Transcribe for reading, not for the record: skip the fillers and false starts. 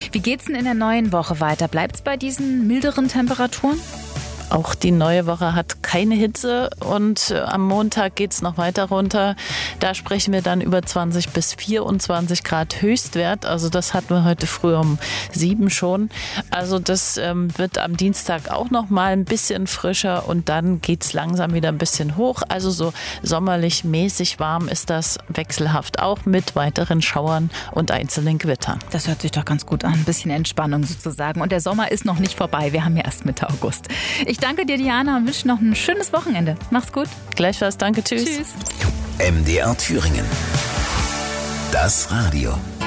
Wie geht's denn in der neuen Woche weiter? Bleibt's bei diesen milderen Temperaturen? Auch die neue Woche hat keine Hitze und am Montag geht's noch weiter runter. Da sprechen wir dann über 20 bis 24 Grad Höchstwert. Also das hatten wir heute früh um 7 schon. Also das wird am Dienstag auch noch mal ein bisschen frischer und dann geht's langsam wieder ein bisschen hoch. Also so sommerlich mäßig warm ist das, wechselhaft auch mit weiteren Schauern und einzelnen Gewittern. Das hört sich doch ganz gut an. Ein bisschen Entspannung sozusagen. Und der Sommer ist noch nicht vorbei. Wir haben ja erst Mitte August. Ich danke dir, Diana, und wünsche noch ein schönes Wochenende. Mach's gut. Gleichfalls, danke, tschüss. Tschüss. MDR Thüringen. Das Radio.